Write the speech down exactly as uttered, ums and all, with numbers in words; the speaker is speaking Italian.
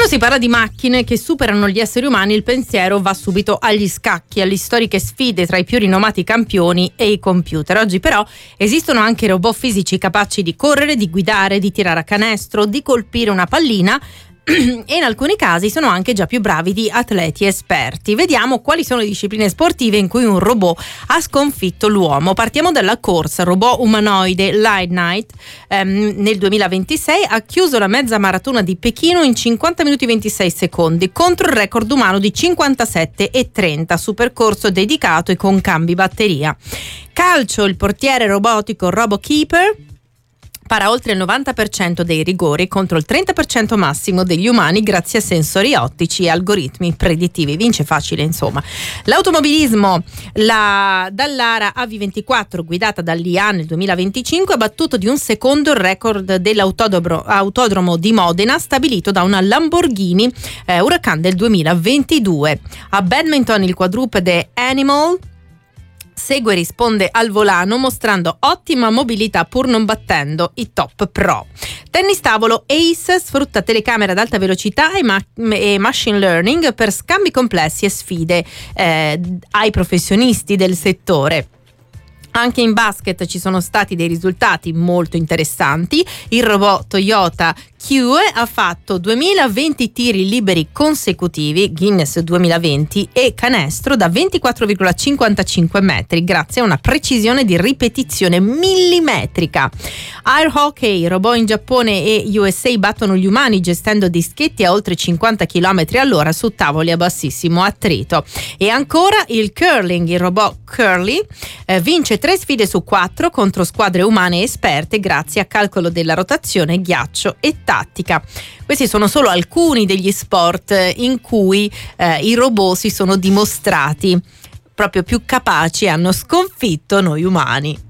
si parla di macchine che superano gli esseri umani, il pensiero va subito agli scacchi, alle storiche sfide tra i più rinomati campioni e i computer. Oggi però esistono anche robot fisici capaci di correre, di guidare, di tirare a canestro, di colpire una pallina e in alcuni casi sono anche già più bravi di atleti esperti. Vediamo quali sono le discipline sportive in cui un robot ha sconfitto l'uomo. Partiamo dalla corsa. Robot umanoide Light Knight ehm, nel duemilaventisei ha chiuso la mezza maratona di Pechino in cinquanta minuti e ventisei secondi contro il record umano di cinquantasette e trenta su percorso dedicato e con cambi batteria. Calcio, il portiere robotico RoboKeeper para oltre il novanta per cento dei rigori contro il trenta per cento massimo degli umani grazie a sensori ottici e algoritmi predittivi. Vince facile, insomma. L'automobilismo, la Dallara A V ventiquattro guidata dall'I A nel duemilaventicinque ha battuto di un secondo il record dell'autodromo di Modena stabilito da una Lamborghini eh, Huracan del duemilaventidue. A badminton il quadrupede Animal segue e risponde al volano mostrando ottima mobilità pur non battendo i top pro. Tennis tavolo Ace sfrutta telecamere ad alta velocità e, ma- e machine learning per scambi complessi e sfide eh, ai professionisti del settore. Anche in basket ci sono stati dei risultati molto interessanti. Il robot Toyota Q ha fatto duemilaventi tiri liberi consecutivi, Guinness duemilaventi, e canestro da ventiquattro virgola cinquantacinque metri grazie a una precisione di ripetizione millimetrica. Air hockey, robot in Giappone e U S A battono gli umani gestendo dischetti a oltre cinquanta chilometri all'ora su tavoli a bassissimo attrito. E ancora il curling, il robot Curly eh, vince tre sfide su quattro contro squadre umane esperte grazie a calcolo della rotazione, ghiaccio e tattica. Questi sono solo alcuni degli sport in cui eh, i robot si sono dimostrati proprio più capaci e hanno sconfitto noi umani.